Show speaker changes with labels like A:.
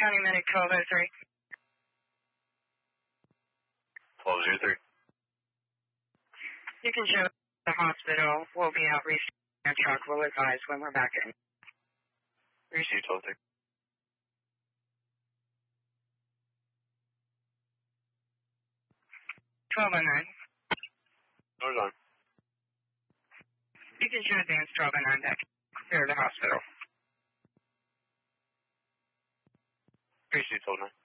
A: County Medic 1203.
B: 1203.
A: You can show the hospital. We'll be out receiving our truck. We'll advise when we're back in.
B: Receive 1203.
A: 1209.
B: Doors on.
A: You can show advance 1209 back. Clear the hospital.
B: Receive 1209.